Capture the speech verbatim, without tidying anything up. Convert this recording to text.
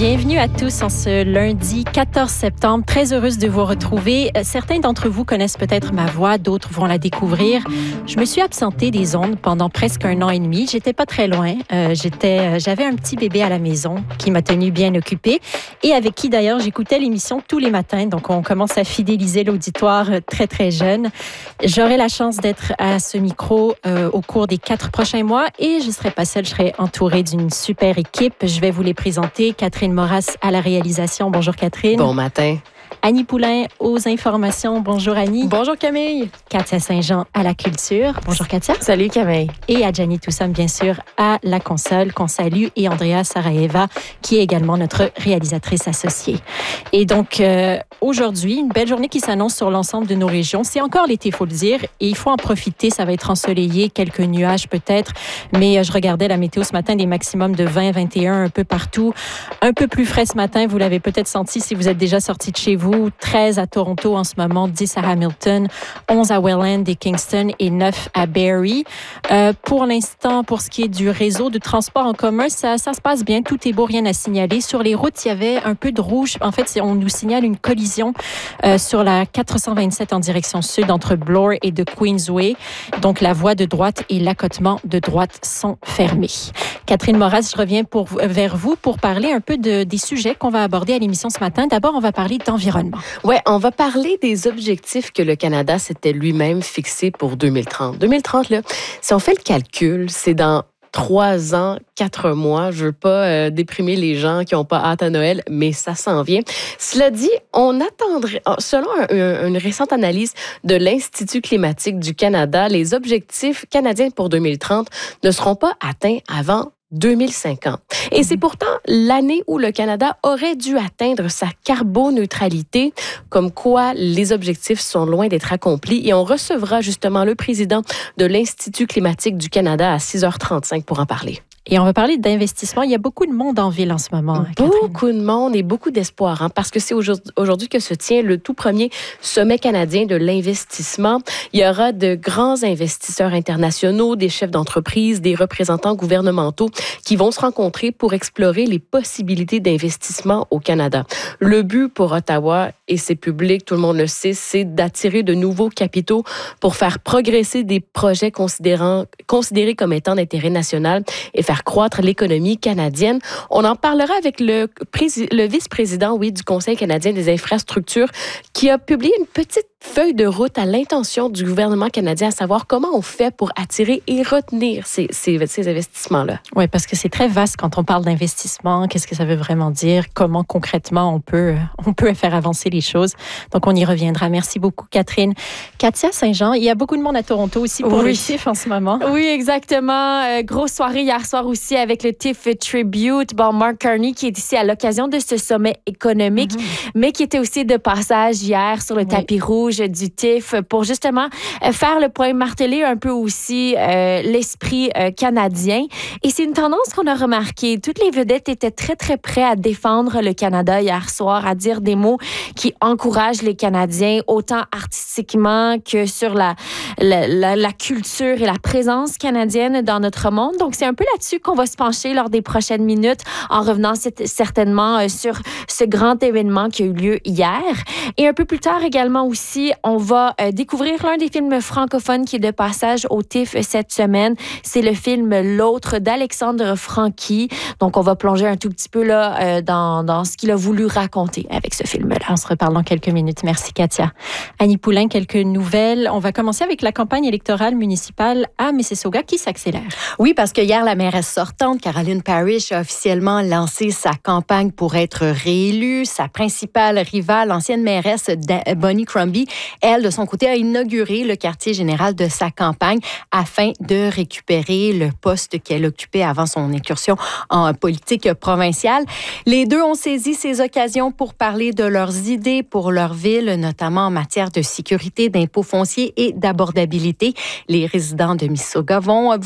Bienvenue à tous en ce lundi quatorze septembre. Très heureuse de vous retrouver. Certains d'entre vous connaissent peut-être ma voix, d'autres vont la découvrir. Je me suis absentée des ondes pendant presque un an et demi. J'étais pas très loin. Euh, j'étais, j'avais un petit bébé à la maison qui m'a tenue bien occupée et avec qui d'ailleurs j'écoutais l'émission tous les matins. Donc on commence à fidéliser l'auditoire très très jeune. J'aurai la chance d'être à ce micro euh, au cours des quatre prochains mois et je serai pas seule. Je serai entourée d'une super équipe. Je vais vous les présenter. Catherine Moras à la réalisation. Bonjour Catherine. Bon matin. Annie Poulain aux informations. Bonjour Annie. Bonjour Camille. Katia Saint-Jean à la culture. Bonjour Katia. Salut Camille. Et Adjani Toussam, bien sûr, à la console, qu'on salue. Et Andrea Saraeva, qui est également notre réalisatrice associée. Et donc, euh, aujourd'hui, une belle journée qui s'annonce sur l'ensemble de nos régions. C'est encore l'été, il faut le dire. Et il faut en profiter. Ça va être ensoleillé, quelques nuages peut-être. Mais euh, je regardais la météo ce matin, des maximums de vingt, vingt et un un peu partout. Un peu plus frais ce matin. Vous l'avez peut-être senti si vous êtes déjà sorti de chez vous. treize à Toronto en ce moment, dix à Hamilton, onze à Welland et Kingston et neuf à Barrie. Euh, pour l'instant, pour ce qui est du réseau de transport en commun, ça, ça se passe bien. Tout est beau, rien à signaler. Sur les routes, il y avait un peu de rouge. En fait, on nous signale une collision euh, sur la quatre cent vingt-sept en direction sud entre Bloor et de Queensway. Donc, la voie de droite et l'accotement de droite sont fermés. Catherine Moras, je reviens pour, vers vous pour parler un peu de, des sujets qu'on va aborder à l'émission ce matin. D'abord, on va parler d'environnement. Ouais, on va parler des objectifs que le Canada s'était lui-même fixés pour deux mille trente. deux mille trente, là, si on fait le calcul, c'est dans trois ans, quatre mois. Je veux pas euh, déprimer les gens qui ont pas hâte à Noël, mais ça s'en vient. Cela dit, on attendrait, selon un, un, une récente analyse de l'Institut climatique du Canada, les objectifs canadiens pour deux mille trente ne seront pas atteints avant deux mille cinquante. Et c'est pourtant l'année où le Canada aurait dû atteindre sa carboneutralité, comme quoi les objectifs sont loin d'être accomplis. Et on recevra justement le président de l'Institut climatique du Canada à six heures trente-cinq pour en parler. Et on va parler d'investissement. Il y a beaucoup de monde en ville en ce moment. Beaucoup de monde et beaucoup d'espoir, hein, parce que c'est aujourd'hui que se tient le tout premier sommet canadien de l'investissement. Il y aura de grands investisseurs internationaux, des chefs d'entreprise, des représentants gouvernementaux qui vont se rencontrer pour explorer les possibilités d'investissement au Canada. Le but pour Ottawa, et c'est public, tout le monde le sait, c'est d'attirer de nouveaux capitaux pour faire progresser des projets considérant, considérés comme étant d'intérêt national et faire croître l'économie canadienne. On en parlera avec le, prési- le vice-président, oui, du Conseil canadien des infrastructures qui a publié une petite feuille de route à l'intention du gouvernement canadien, à savoir comment on fait pour attirer et retenir ces, ces, ces investissements-là. Oui, parce que c'est très vaste quand on parle d'investissement. Qu'est-ce que ça veut vraiment dire? Comment concrètement on peut, on peut faire avancer les choses? Donc, on y reviendra. Merci beaucoup, Catherine. Katia Saint-Jean, il y a beaucoup de monde à Toronto aussi pour oui. le T I F en ce moment. Oui, exactement. Euh, grosse soirée hier soir aussi avec le T I F Tribute. Bon, Mark Carney qui est ici à l'occasion de ce sommet économique, mm-hmm. mais qui était aussi de passage hier sur le oui. tapis rouge du T I F pour justement faire le point, marteler un peu aussi euh, l'esprit euh, canadien. Et c'est une tendance qu'on a remarquée. Toutes les vedettes étaient très, très prêtes à défendre le Canada hier soir, à dire des mots qui encouragent les Canadiens, autant artistiquement que sur la, la, la, la culture et la présence canadienne dans notre monde. Donc, c'est un peu là-dessus qu'on va se pencher lors des prochaines minutes en revenant certainement euh, sur ce grand événement qui a eu lieu hier. Et un peu plus tard également aussi, on va euh, découvrir l'un des films francophones qui est de passage au T I F cette semaine. C'est le film L'Autre d'Alexandre Franqui. Donc, on va plonger un tout petit peu là, euh, dans, dans ce qu'il a voulu raconter avec ce film-là. On se reparle dans quelques minutes. Merci, Katia. Annie Poulain, quelques nouvelles. On va commencer avec la campagne électorale municipale à Mississauga qui s'accélère. Oui, parce que hier, la mairesse sortante, Caroline Parrish, a officiellement lancé sa campagne pour être réélue. Sa principale rivale, l'ancienne mairesse Bonnie Crombie, elle, de son côté, a inauguré le quartier général de sa campagne afin de récupérer le poste qu'elle occupait avant son incursion en politique provinciale. Les deux ont saisi ces occasions pour parler de leurs idées pour leur ville, notamment en matière de sécurité, d'impôts fonciers et d'abordabilité. Les résidents de Mississauga vont